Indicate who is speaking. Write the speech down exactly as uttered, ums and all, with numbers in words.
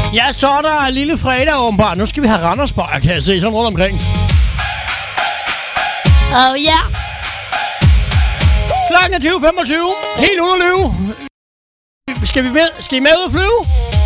Speaker 1: Ja, så er der lille fredag åbenbart. Nu skal vi have Randersbajer, kan jeg se, sådan rundt omkring.
Speaker 2: Oh ja.
Speaker 1: Klokken er tyve femogtyve. Helt uden at løbe. Skal vi med? Skal I med ud at flyve?